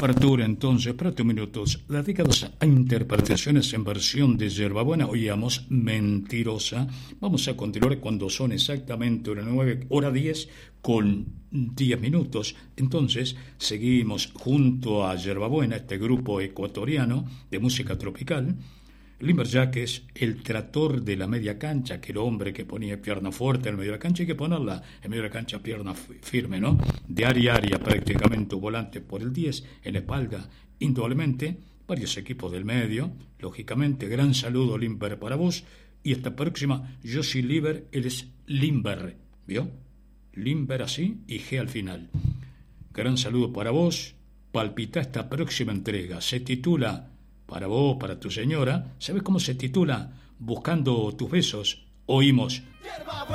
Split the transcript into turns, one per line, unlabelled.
Apertura entonces, espérate un minuto. Dedicados a interpretaciones en versión de Yerbabuena, oíamos Mentirosa. Vamos a continuar cuando son exactamente las 9:10 con 10 minutos. Entonces, seguimos junto a Yerbabuena, este grupo ecuatoriano de música tropical. Limberjack es el trator de la media cancha, que el hombre que ponía pierna fuerte en el medio de la cancha, hay que ponerla en medio de la cancha pierna firme, ¿no? De área a área prácticamente, volante por el 10, en la espalda, indudablemente, varios equipos del medio, lógicamente, gran saludo Limber para vos, y esta próxima, yo soy Liber, él es Limber, ¿vio? Limber así y G al final. Gran saludo para vos, palpita esta próxima entrega, se titula... Para vos, para tu señora, ¿sabes cómo se titula? Buscando tus besos, oímos.